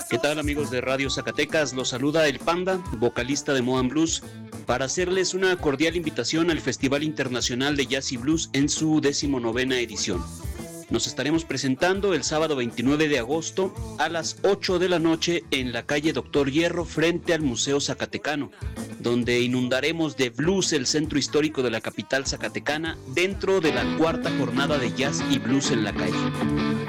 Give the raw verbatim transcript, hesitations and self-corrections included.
¿Qué tal, amigos de Radio Zacatecas? Los saluda el Panda, vocalista de Moan Blues, para hacerles una cordial invitación al Festival Internacional de Jazz y Blues en su decimonovena edición. Nos estaremos presentando el sábado veintinueve de agosto a las ocho de la noche en la calle Doctor Hierro frente al Museo Zacatecano, donde inundaremos de blues el centro histórico de la capital zacatecana dentro de la cuarta jornada de Jazz y Blues en la calle.